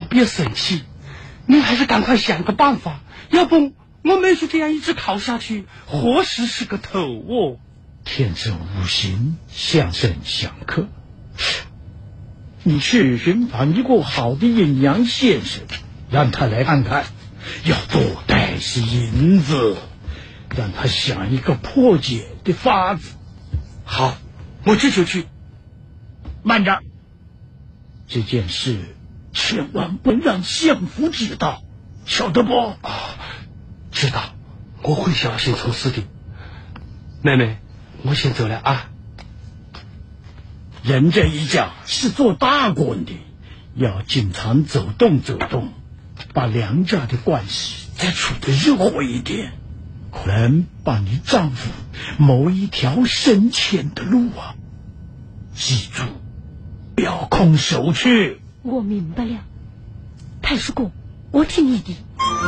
别生气，您还是赶快想个办法，要不我妹就这样一直考下去，活死是个头哦。 天生无形，相生相克。你去寻访一个好的阴阳先生，让他来看看，要多带些银子，让他想一个破解的法子。 好，我这就去。 慢着，这件事千万不能让相府知道，晓得不？ 知道，我会小心处事的。妹妹，我先走了啊。 人这一家是做大官的，要经常走动走动，把两家的关系再处得热火一点，可能帮你丈夫谋一条升迁的路啊！记住，不要空手去。 我明白了，太叔公，我听你的。